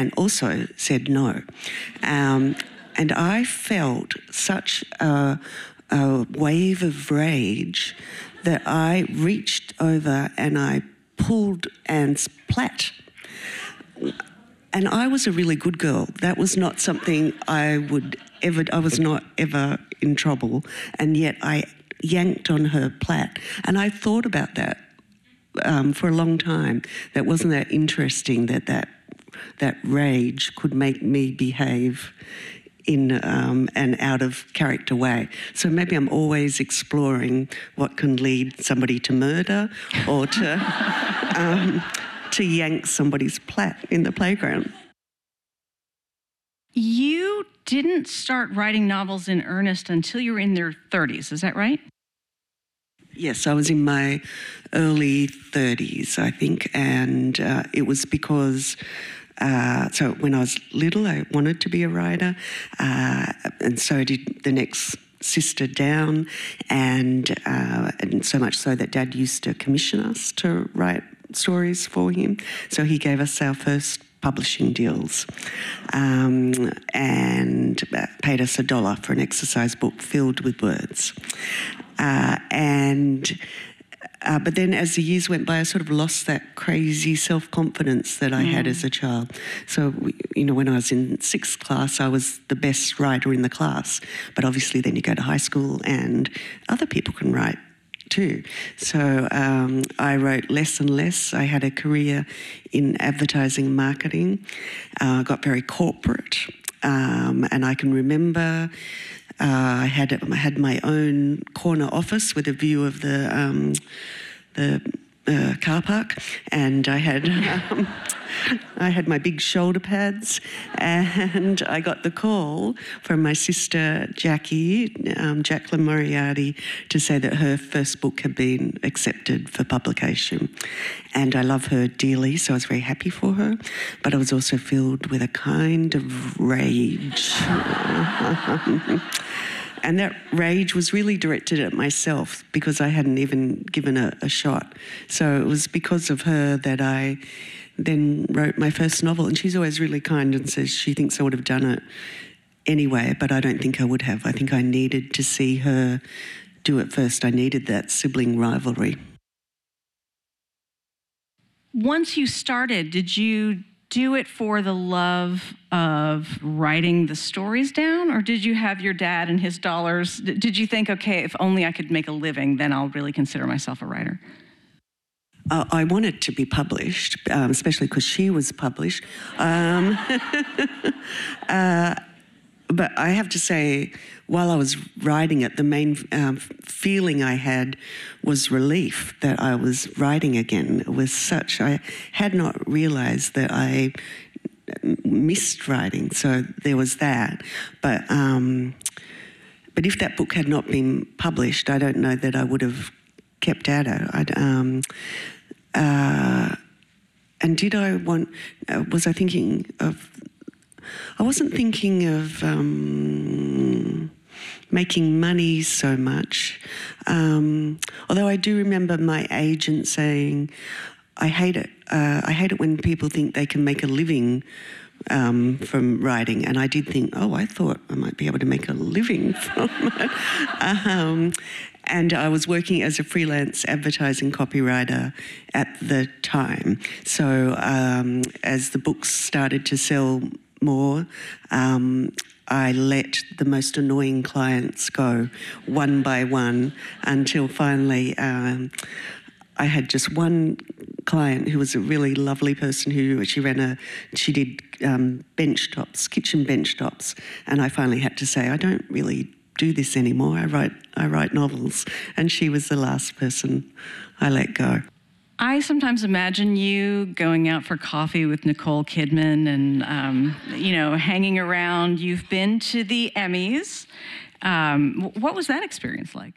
man also said no. And I felt such a wave of rage that I reached over and I pulled Anne's plait. And I was a really good girl. That was not something I was not ever in trouble. And yet I yanked on her plait. And I thought about that for a long time. That wasn't that interesting, that rage could make me behave in an out of character way. So maybe I'm always exploring what can lead somebody to murder or to yank somebody's plait in the playground. You didn't start writing novels in earnest until you were in your 30s, is that right? Yes, I was in my early 30s, I think, and it was because so when I was little, I wanted to be a writer, and so did the next sister down, and so much so that Dad used to commission us to write stories for him. So he gave us our first publishing deals, and paid us $1 for an exercise book filled with words. But then as the years went by, I sort of lost that crazy self-confidence that I had as a child. So, when I was in 6th class, I was the best writer in the class. But obviously then you go to high school and other people can write too. So I wrote less and less. I had a career in advertising and marketing. I got very corporate. And I can remember I had my own corner office with a view of the car park, and I had my big shoulder pads, and I got the call from my sister Jackie, Jacqueline Moriarty, to say that her first book had been accepted for publication. And I love her dearly, so I was very happy for her, but I was also filled with a kind of rage. And that rage was really directed at myself because I hadn't even given a shot. So it was because of her that I then wrote my first novel. And she's always really kind and says she thinks I would have done it anyway, but I don't think I would have. I think I needed to see her do it first. I needed that sibling rivalry. Once you started, did you do it for the love of writing the stories down, or did you have your dad and his dollars? Did you think, okay, if only I could make a living, then I'll really consider myself a writer? I wanted to be published, especially because she was published. But I have to say, while I was writing it, the main feeling I had was relief that I was writing again. It was such, I had not realised that I missed writing, so there was that. But if that book had not been published, I don't know that I would have kept at it. And did I want, was I thinking of, I wasn't thinking of making money so much, although I do remember my agent saying, I hate it when people think they can make a living from writing. And I did think, I thought I might be able to make a living from it. And I was working as a freelance advertising copywriter at the time. So as the books started to sell more, I let the most annoying clients go one by one until finally I had just one client who was a really lovely person who she did bench tops, kitchen bench tops, and I finally had to say, I don't really do this anymore. I write novels, and she was the last person I let go. I sometimes imagine you going out for coffee with Nicole Kidman and, hanging around. You've been to the Emmys. What was that experience like?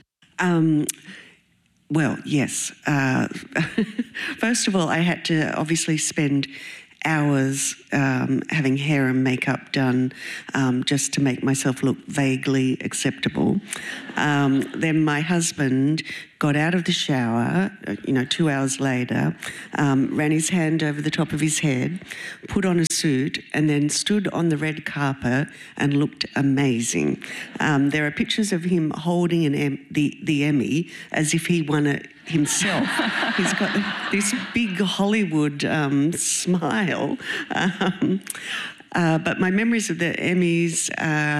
Well, yes. First of all, I had to obviously spend hours having hair and makeup done just to make myself look vaguely acceptable. Then my husband got out of the shower, 2 hours later, ran his hand over the top of his head, put on a suit, and then stood on the red carpet and looked amazing. There are pictures of him holding the Emmy as if he won it himself. He's got this big Hollywood smile. But my memories of the Emmys,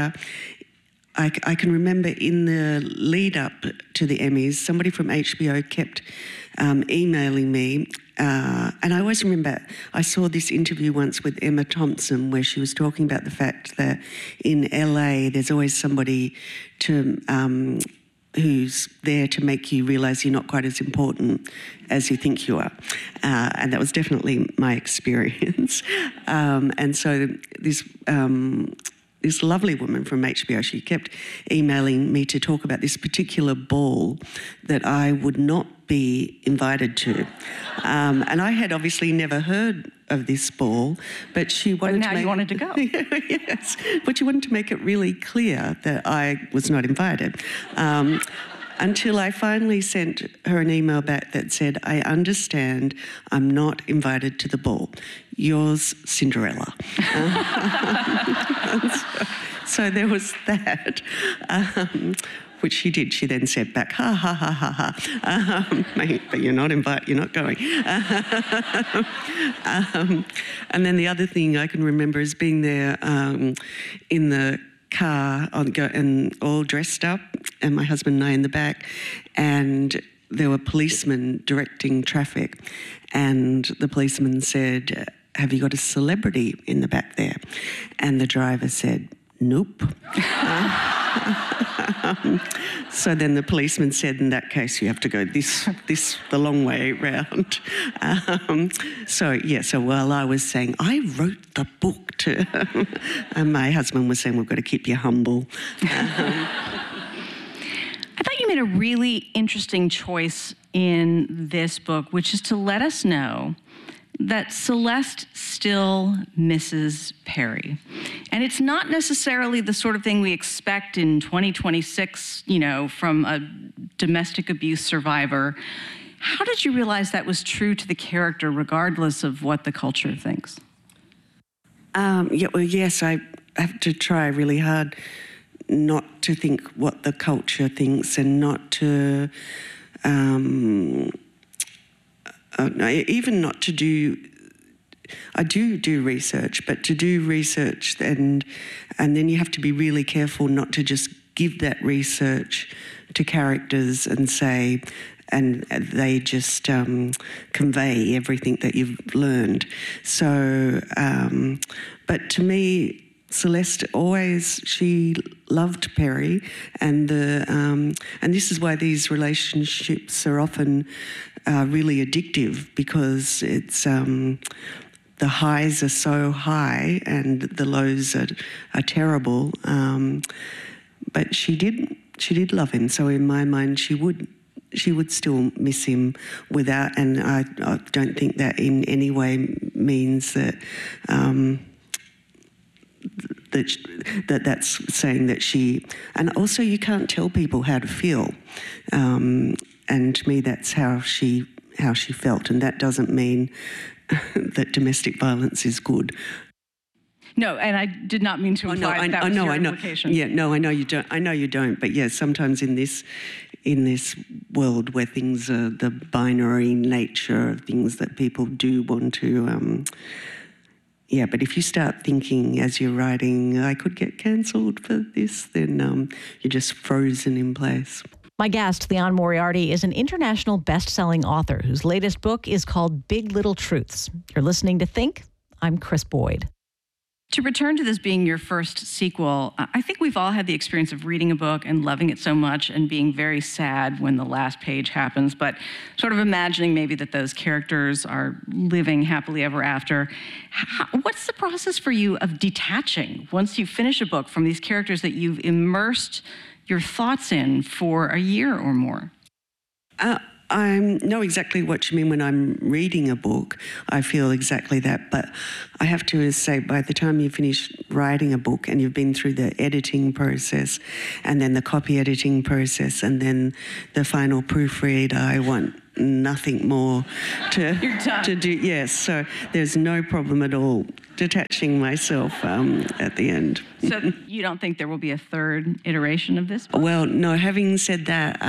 I can remember in the lead up to the Emmys, somebody from HBO kept emailing me. And I always remember I saw this interview once with Emma Thompson where she was talking about the fact that in LA there's always somebody who's there to make you realise you're not quite as important as you think you are. And that was definitely my experience. And so this lovely woman from HBO, she kept emailing me to talk about this particular ball that I would not be invited to. And I had obviously never heard of this ball, but she wanted you wanted to go. Yes, but she wanted to make it really clear that I was not invited. Until I finally sent her an email back that said, I understand I'm not invited to the ball. Yours, Cinderella. So there was that, which she did. She then said back, ha, ha, ha, ha, ha. But you're not invited, you're not going. And then the other thing I can remember is being there in the car and all dressed up, and my husband and I in the back, and there were policemen directing traffic, and the policeman said, have you got a celebrity in the back there? And the driver said, nope. So then the policeman said, in that case, you have to go this the long way round. So while I was saying, I wrote the book to, and my husband was saying, we've got to keep you humble. I thought you made a really interesting choice in this book, which is to let us know that Celeste still misses Perry. And it's not necessarily the sort of thing we expect in 2026, from a domestic abuse survivor. How did you realize that was true to the character, regardless of what the culture thinks? Yes, I have to try really hard not to think what the culture thinks and not to... even not to do, I do research, but to do research and then you have to be really careful not to just give that research to characters and say, and they just convey everything that you've learned. So, but to me, Celeste she loved Perry, and this is why these relationships are often really addictive, because it's the highs are so high and the lows are terrible. But she did love him, so in my mind she would still miss him without, and I don't think that in any way means that. That's saying that she, and also you can't tell people how to feel, and to me that's how she felt, and that doesn't mean that domestic violence is good. No, and I did not mean to imply that was your implication. Yeah, no, I know you don't. I know you don't. But yeah, sometimes in this world where things are the binary nature of things that people do want to. Yeah, but if you start thinking as you're writing, I could get cancelled for this, then you're just frozen in place. My guest, Liane Moriarty, is an international best-selling author whose latest book is called Big Little Truths. You're listening to Think. I'm Chris Boyd. To return to this being your first sequel, I think we've all had the experience of reading a book and loving it so much and being very sad when the last page happens, but sort of imagining maybe that those characters are living happily ever after. What's the process for you of detaching once you finish a book from these characters that you've immersed your thoughts in for a year or more? I know exactly what you mean when I'm reading a book. I feel exactly that. But I have to say, by the time you finish writing a book and you've been through the editing process and then the copy editing process and then the final proofread, I want nothing more to do. Yes, so there's no problem at all detaching myself at the end. So you don't think there will be a third iteration of this book? Well, no, having said that,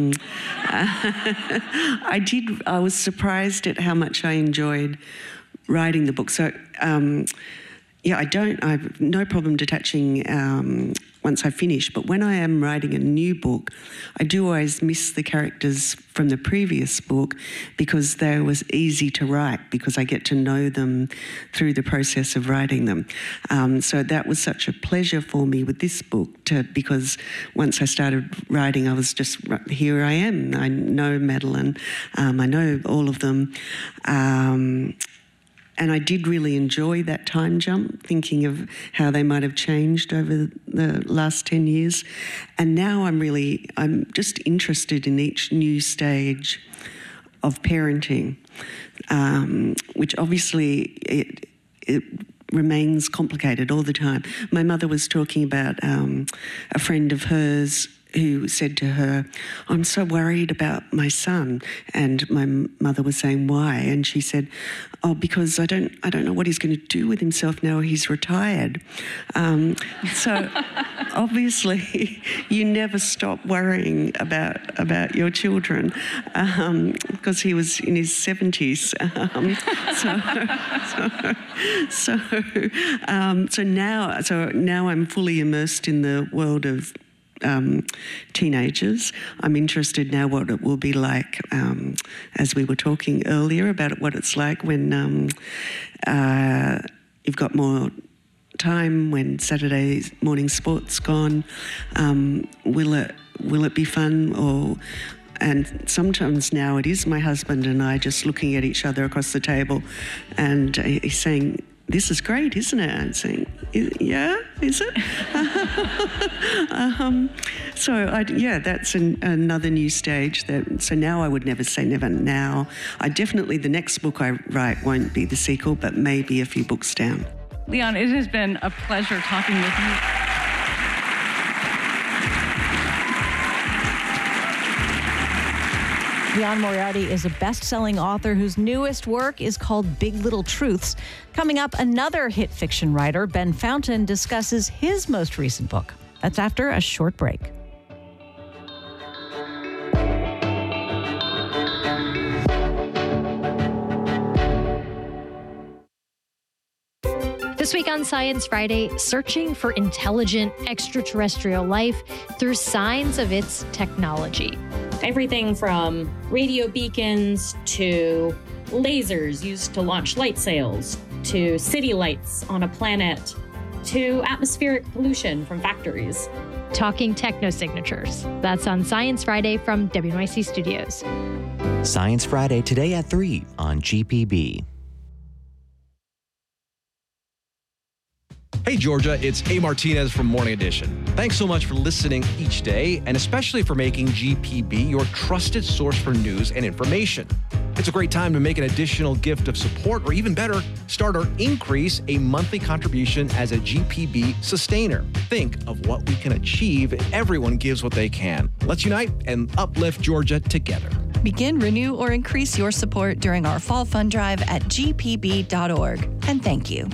I was surprised at how much I enjoyed writing the book. So, I have no problem detaching once I finish, but when I am writing a new book, I do always miss the characters from the previous book because they was easy to write because I get to know them through the process of writing them. So that was such a pleasure for me with this book because once I started writing, I was just, here I am. I know Madeline. I know all of them. And I did really enjoy that time jump, thinking of how they might have changed over the last 10 years. And now I'm just interested in each new stage of parenting, which obviously it remains complicated all the time. My mother was talking about a friend of hers who said to her, "I'm so worried about my son." And my mother was saying, "Why?" And she said, "Oh, because I don't know what he's going to do with himself now he's retired." So obviously you never stop worrying about your children because he was in his 70s. So now I'm fully immersed in the world of teenagers. I'm interested now what it will be like, as we were talking earlier about what it's like when you've got more time, when Saturday morning sport's gone. Will it be fun? And sometimes now it is my husband and I just looking at each other across the table, and he's saying, "This is great, isn't it?" I'm saying, "Yeah, is it?" That's another new stage. So now I would never say never now. The next book I write won't be the sequel, but maybe a few books down. Leon, it has been a pleasure talking with you. Liane Moriarty is a best-selling author whose newest work is called Big Little Truths. Coming up, another hit fiction writer, Ben Fountain, discusses his most recent book. That's after a short break. This week on Science Friday, searching for intelligent extraterrestrial life through signs of its technology. Everything from radio beacons to lasers used to launch light sails, to city lights on a planet, to atmospheric pollution from factories. Talking technosignatures. That's on Science Friday from WNYC Studios. Science Friday today at 3 on GPB. Hey, Georgia, it's A. Martinez from Morning Edition. Thanks so much for listening each day, and especially for making GPB your trusted source for news and information. It's a great time to make an additional gift of support, or even better, start or increase a monthly contribution as a GPB sustainer. Think of what we can achieve if everyone gives what they can. Let's unite and uplift Georgia together. Begin, renew, or increase your support during our fall fund drive at gpb.org. And thank you.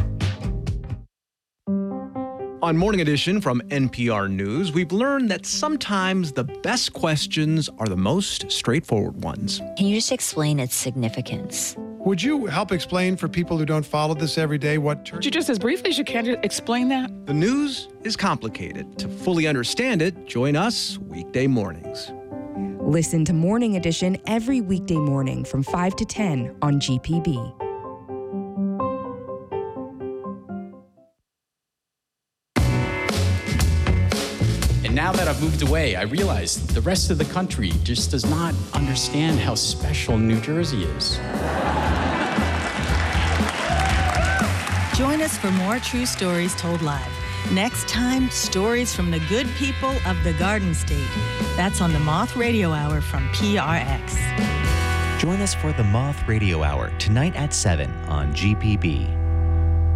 On Morning Edition from NPR News, we've learned that sometimes the best questions are the most straightforward ones. Can you just explain its significance? Would you help explain for people who don't follow this every day what... Could you just as briefly as you can explain that? The news is complicated. To fully understand it, join us weekday mornings. Listen to Morning Edition every weekday morning from 5 to 10 on GPB. Now that I've moved away, I realize the rest of the country just does not understand how special New Jersey is. Join us for more true stories told live. Next time, stories from the good people of the Garden State. That's on the Moth Radio Hour from PRX. Join us for the Moth Radio Hour tonight at 7 on GPB.